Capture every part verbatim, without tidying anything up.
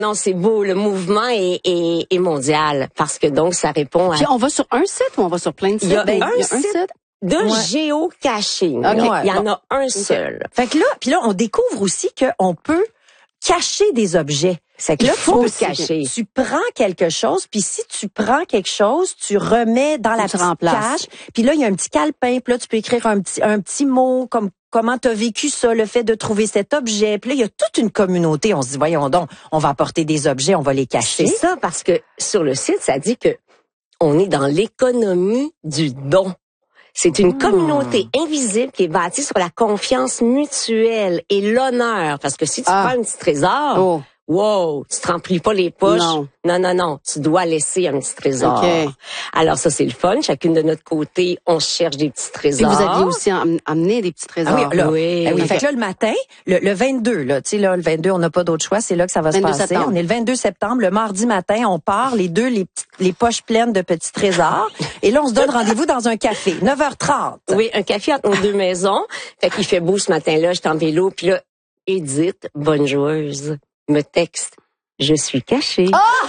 Non, c'est beau. Le mouvement est, est, est mondial parce que donc ça répond à... Puis on va sur un site ou on va sur plein de sites? Il y a, Ben, un, il y a site un site de Ouais. géocaching. Okay. Il y en Bon. a un seul. Fait que là, puis là, on découvre aussi qu'on peut cacher des objets. C'est que Il là, faut tu, cacher. tu prends quelque chose, puis si tu prends quelque chose, tu remets dans la tu petite remplaces. cache. Puis là, il y a un petit calepin, puis là, tu peux écrire un petit un petit mot comme comment t'as vécu ça, le fait de trouver cet objet. Puis là, il y a toute une communauté. On se dit, voyons donc, on va apporter des objets, on va les cacher. C'est ça, parce que sur le site, ça dit que on est dans l'économie du don. C'est une communauté invisible qui est bâtie sur la confiance mutuelle et l'honneur. Parce que si tu Ah. prends un petit trésor, Oh. wow, tu te remplis pas les poches. Non. non, non, non, tu dois laisser un petit trésor. OK. Alors ça, c'est le fun. Chacune de notre côté, on cherche des petits Puis trésors. vous aviez aussi am- amené des petits trésors. Ah oui, là, Oui. eh oui. Ok. Fait que là, le matin, le, le vingt-deux, là, tu sais, là, le vingt-deux, on n'a pas d'autre choix, c'est là que ça va se vingt-deux passer. septembre. On est le vingt-deux septembre, le mardi matin, on part, les deux, les petites, les poches pleines de petits trésors. Et là, on se donne rendez-vous dans un café, neuf heures trente. Oui, un café entre nos deux maisons. Fait qu'il fait beau ce matin-là, j'étais en vélo, puis là, Edith, bonne joueuse, me texte. Je suis cachée.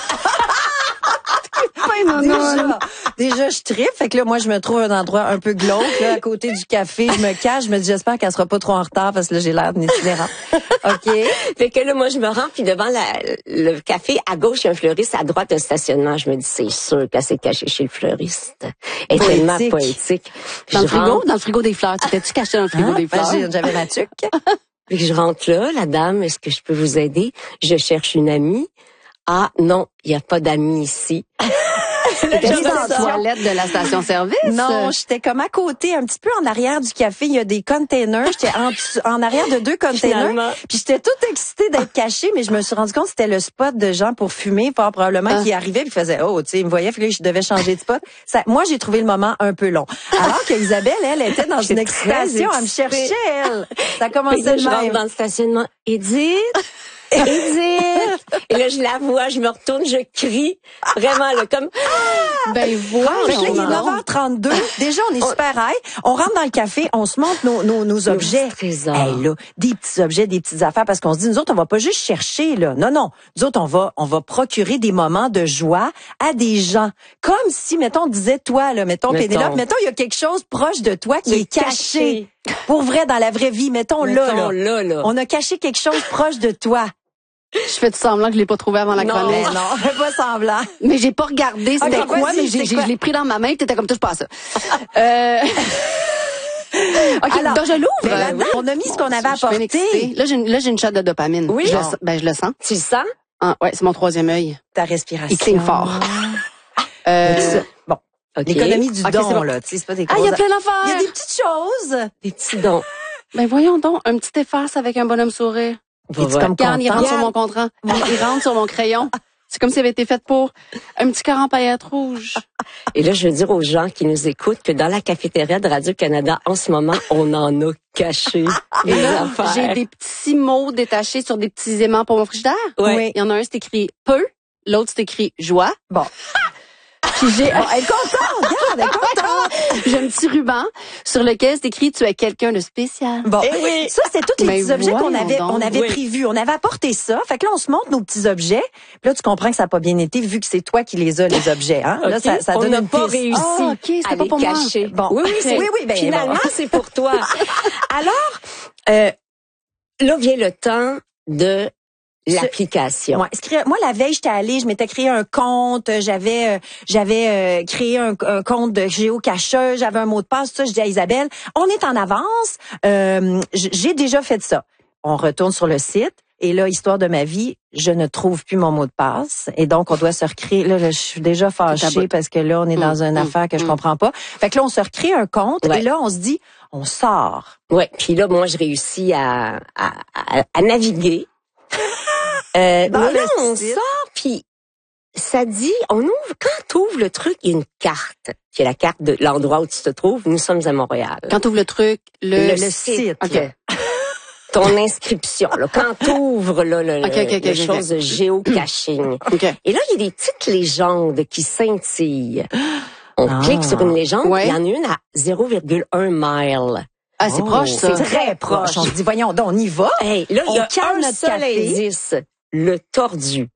Ouais, non, non, non. Déjà, déjà, je tripe. Fait que là, moi, je me trouve un endroit un peu glauque, là, à côté du café. Je me cache. Je me dis, j'espère qu'elle sera pas trop en retard parce que là, j'ai l'air d'une itinérante. OK. Fait que là, moi, je me rends, puis devant la, le café, à gauche, il y a un fleuriste, à droite, un stationnement. Je me dis, c'est sûr qu'elle s'est cachée chez le fleuriste. Elle est Poétique. tellement poétique. Puis Dans le je frigo? rentre, Dans le frigo des fleurs. Tu t'es-tu caché dans le frigo Hein? des fleurs? Ben, j'ai- j'avais ma tuque. puis je rentre là, la dame, est-ce que je peux vous aider? Je cherche une amie. Ah, non, il n'y a pas d'amis ici. T'étais je dans la ressors. toilette de la station-service? Non, j'étais comme à côté, un petit peu en arrière du café. Il y a des containers. J'étais en, dessous- en arrière de deux Finalement. containers. Puis j'étais toute excitée d'être cachée, mais je me suis rendu compte que c'était le spot de gens pour fumer, fort probablement, Ah. qui arrivaient puis faisaient, oh, tu sais, ils me voyaient, puis là, je devais changer de spot. Ça, moi, j'ai trouvé le moment un peu long. Alors que Isabelle, elle, était dans J'étais une excitation. très Elle me cherchait, elle. Ça Puis commençait là, le je rentre même. dans le stationnement. Edith? Edith! Et là, je la vois, je me retourne, je crie. Vraiment, là, comme... Ben, Fait que là, il est voyons neuf donc. heures trente-deux. Déjà, on est super high. On rentre dans le café, on se montre nos, nos, nos objets. petits trésors. Hey, là, des petits objets, des petites affaires, parce qu'on se dit, nous autres, on va pas juste chercher, là. Non, non. Nous autres, on va, on va procurer des moments de joie à des gens. Comme si, mettons, on disait, toi, là, mettons, Mettons. Pénélope, mettons, il y a quelque chose proche de toi qui De est caché. caché. Pour vrai, dans la vraie vie, mettons, là, Mettons, là. là, là. On a caché quelque chose proche de toi. Je fais semblant que je l'ai pas trouvé avant la Non. chronique. Mais non, fais pas semblant. Mais j'ai pas regardé c'était Ok, quoi, vas-y, mais j'ai, c'est j'ai- quoi? je l'ai pris dans ma main, t'étais comme touche pas à ça. euh... OK, Alors, donc je l'ouvre. ben là-dedans, on a mis ce qu'on avait Je suis bien apporté. excitée. Là, j'ai une, là, j'ai une shot de dopamine. Oui. Je le, Bon. sens- ben, je le sens. Tu le sens? Ah, ouais, c'est mon troisième œil. Ta respiration. Il cligne fort. Euh, Bon. OK. L'économie du Ok, don, c'est bon. là. Tu sais, c'est pas des ah, il y a grosses- plein Il y a d'affaires. des petites choses. Des petits dons. Ben, voyons donc, un petit efface avec un bonhomme sourire. Va Es-tu voir. comme Regarde, il content? rentre sur mon contrat. Il rentre sur mon crayon. C'est comme s'il avait été fait pour un petit cœur en paillettes rouges. Et là, je veux dire aux gens qui nous écoutent que dans la cafétéria de Radio-Canada, en ce moment, on en a caché des Et là, affaires. j'ai des petits mots détachés sur des petits aimants pour mon frigidaire. Ouais. Oui. Il y en a un, c'est écrit peu. L'autre, c'est écrit joie. Bon. Puis j'ai, Bon, elle est contente, regarde, elle est contente. j'ai un petit ruban sur lequel c'est écrit tu es quelqu'un de spécial. Bon, Eh oui. ça, c'est tous les Mais petits objets qu'on voyons avait, donc. on avait Oui. prévus. On avait apporté ça. Fait que là, on se montre nos petits objets. Puis là, tu comprends que ça n'a pas bien été vu que c'est toi qui les as, les objets. Hein? Là, OK? ça, ça on donne n'a une pas piste. réussi Ah, ok, c'était à pas les pour moi. cacher. Bon. Oui, oui, c'est, Oui, oui, ben, finalement, bon. c'est pour toi. Alors, euh, là vient le temps de l'application. Ouais, écrire- moi, la veille, j'étais allée, je m'étais créé un compte, euh, j'avais euh, j'avais euh, créé un, un compte de géocacheuse, j'avais un mot de passe, tout ça. Je dis à Isabelle, on est en avance, euh, j- j'ai déjà fait ça. On retourne sur le site. Et là, histoire de ma vie, je ne trouve plus mon mot de passe. Et donc, on doit se recréer. Là, je suis déjà fâchée parce que là, on est dans Mm, une mm, affaire que je mm. comprends pas. Fait que là, on se recrée un compte. Ouais. Et là, on se dit, on sort. Ouais. Puis là, moi, je réussis à, à, à, à naviguer. euh, Dans mais là, le on site. sort, puis ça dit, on ouvre, quand tu ouvres le truc, il y a une carte, qui est la carte de l'endroit où tu te trouves. Nous sommes à Montréal. Quand tu ouvres le truc, le, Le le site. site. OK. là. Ton inscription, là, quand tu ouvres là, le, Ok, ok, ok, le ok, chose de géocaching. OK. Et là, il y a des petites légendes qui scintillent. On Ah. clique sur une légende, Ouais. il y en a une à zéro virgule un mile. Ah, c'est Oh, proche, ça. C'est très proche. On se dit, voyons donc, on y va. Hey, là, il y On a calme un notre seul café. indice, le tordu.